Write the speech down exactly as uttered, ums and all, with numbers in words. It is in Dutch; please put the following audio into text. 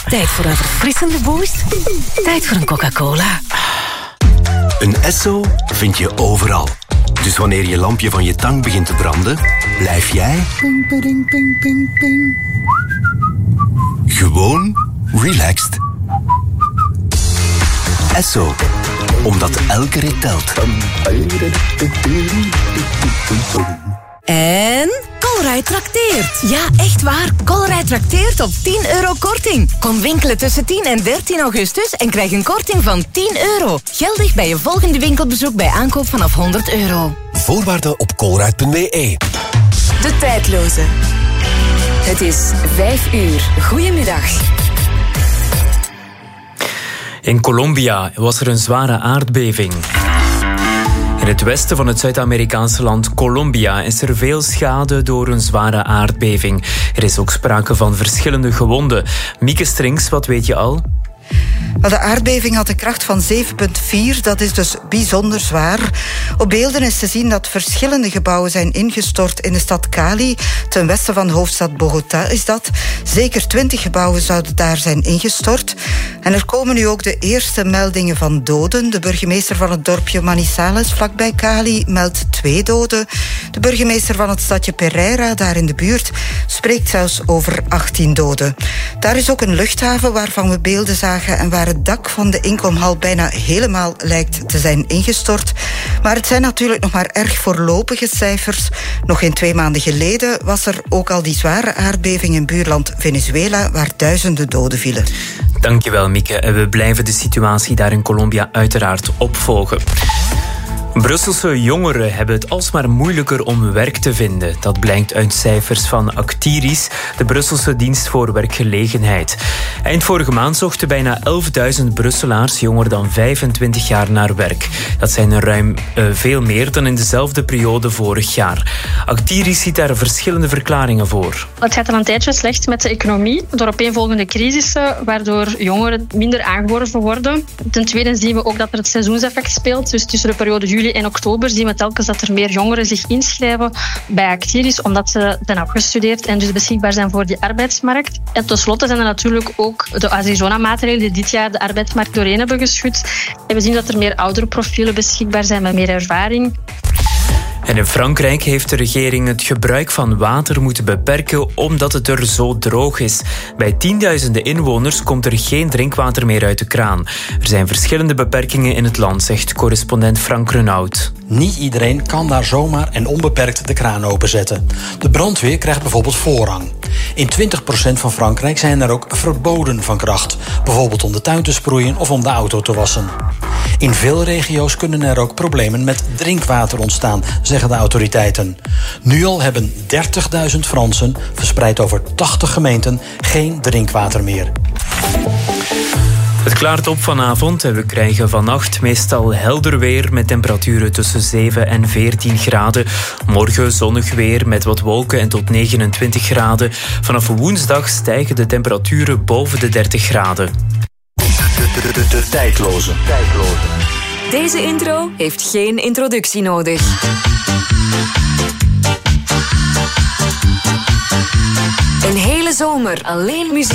Tijd voor een verfrissende boost? Tijd voor een Coca-Cola. Een Esso vind je overal. Dus wanneer je lampje van je tang begint te branden, blijf jij... Ping, ping, ping, ping, ping. Gewoon relaxed. Esso. Omdat elke rit telt. En Colruyt trakteert. Ja, echt waar. Colruyt trakteert op tien euro korting. Kom winkelen tussen tien en dertien augustus en krijg een korting van tien euro. Geldig bij je volgende winkelbezoek bij aankoop vanaf honderd euro. Voorwaarden op colruyt punt b e. De tijdloze. Het is vijf uur. Goedemiddag. In Colombia was er een zware aardbeving. In het westen van het Zuid-Amerikaanse land Colombia is er veel schade door een zware aardbeving. Er is ook sprake van verschillende gewonden. Mieke Strings, wat weet je al? De aardbeving had een kracht van zeven komma vier, dat is dus bijzonder zwaar. Op beelden is te zien dat verschillende gebouwen zijn ingestort in de stad Cali. Ten westen van de hoofdstad Bogota is dat. Zeker twintig gebouwen zouden daar zijn ingestort. En er komen nu ook de eerste meldingen van doden. De burgemeester van het dorpje Manizales, vlakbij Cali, meldt twee doden. De burgemeester van het stadje Pereira, daar in de buurt, spreekt zelfs over achttien doden. Daar is ook een luchthaven waarvan we beelden zagen en waar het dak van de inkomhal bijna helemaal lijkt te zijn ingestort. Maar het zijn natuurlijk nog maar erg voorlopige cijfers. Nog geen twee maanden geleden was er ook al die zware aardbeving in buurland Venezuela, waar duizenden doden vielen. Dankjewel, Mieke. En we blijven de situatie daar in Colombia uiteraard opvolgen. Brusselse jongeren hebben het alsmaar moeilijker om werk te vinden. Dat blijkt uit cijfers van Actiris, de Brusselse dienst voor werkgelegenheid. Eind vorige maand zochten bijna elfduizend Brusselaars jonger dan vijfentwintig jaar naar werk. Dat zijn er ruim uh, veel meer dan in dezelfde periode vorig jaar. Actiris ziet daar verschillende verklaringen voor. Het gaat al een tijdje slecht met de economie, door opeenvolgende crisissen, waardoor jongeren minder aangeworven worden. Ten tweede zien we ook dat er het seizoenseffect speelt. Dus tussen de periode juli en oktober zien we telkens dat er meer jongeren zich inschrijven bij Actiris, omdat ze zijn afgestudeerd en dus beschikbaar zijn voor die arbeidsmarkt. En tenslotte zijn er natuurlijk ook de Arizona-maatregelen die dit jaar de arbeidsmarkt doorheen hebben geschud. En we zien dat er meer oudere profielen beschikbaar zijn met meer ervaring. En in Frankrijk heeft de regering het gebruik van water moeten beperken omdat het er zo droog is. Bij tienduizenden inwoners komt er geen drinkwater meer uit de kraan. Er zijn verschillende beperkingen in het land, zegt correspondent Frank Renaud. Niet iedereen kan daar zomaar en onbeperkt de kraan openzetten. De brandweer krijgt bijvoorbeeld voorrang. In twintig procent van Frankrijk zijn er ook verboden van kracht. Bijvoorbeeld om de tuin te sproeien of om de auto te wassen. In veel regio's kunnen er ook problemen met drinkwater ontstaan, zeggen de autoriteiten. Nu al hebben dertigduizend Fransen, verspreid over tachtig gemeenten, geen drinkwater meer. Het klaart op vanavond en we krijgen vannacht meestal helder weer met temperaturen tussen zeven en veertien graden. Morgen zonnig weer met wat wolken en tot negenentwintig graden. Vanaf woensdag stijgen de temperaturen boven de dertig graden. De, de, de, de tijdloze. tijdloze. Deze intro heeft geen introductie nodig. Een hele zomer alleen muziek.